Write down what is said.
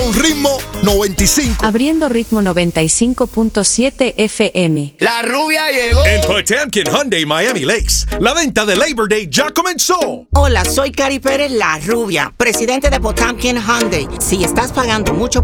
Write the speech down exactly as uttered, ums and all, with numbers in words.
con Ritmo noventa y cinco. Abriendo Ritmo noventa y cinco punto siete F M. La rubia llegó. En Potemkin Hyundai Miami Lakes, la venta de Labor Day ya comenzó. Hola, soy Cari Pérez, la rubia, presidente de Potemkin Hyundai. Si estás pagando mucho